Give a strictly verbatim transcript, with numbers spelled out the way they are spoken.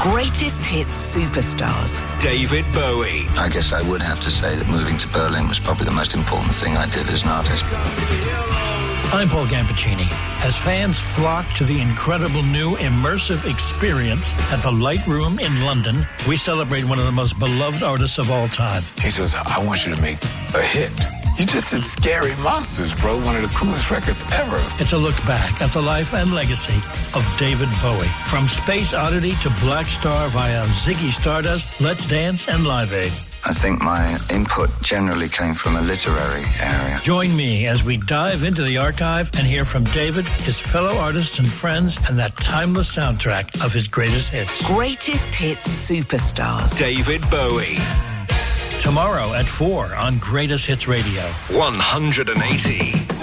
Greatest hits superstars. David Bowie. I guess I would have to say that moving to Berlin was probably the most important thing I did as an artist. I'm Paul Gambaccini. As fans flock to the incredible new immersive experience at the Light Room in London, we celebrate one of the most beloved artists of all time. He says, I want you to make a hit. You just did Scary Monsters, bro. One of the coolest records ever. It's a look back at the life and legacy of David Bowie. From Space Oddity to Black Star via Ziggy Stardust, Let's Dance, and Live Aid. I think my input generally came from a literary area. Join me as we dive into the archive and hear from David, his fellow artists and friends, and that timeless soundtrack of his greatest hits. Greatest hits superstars. David Bowie. Tomorrow at four on Greatest Hits Radio. one hundred eighty.